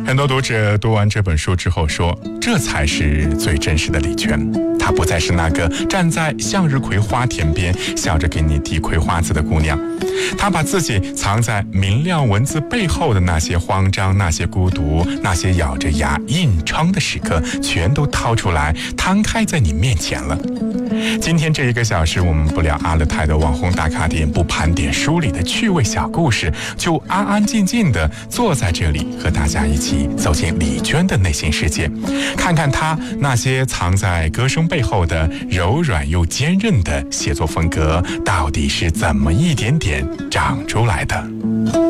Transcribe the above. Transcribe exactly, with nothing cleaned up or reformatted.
很多读者读完这本书之后说，这才是最真实的李娟。她不再是那个站在向日葵花田边笑着给你递葵花籽的姑娘，她把自己藏在明亮文字背后的那些慌张、那些孤独、那些咬着牙硬撑的时刻，全都掏出来摊开在你面前了。今天这一个小时，我们不聊阿勒泰的网红打卡点，不盘点书里的趣味小故事，就安安静静地坐在这里，和大家一起走进李娟的内心世界，看看她那些藏在歌声背后的柔软又坚韧的写作风格，到底是怎么一点点长出来的。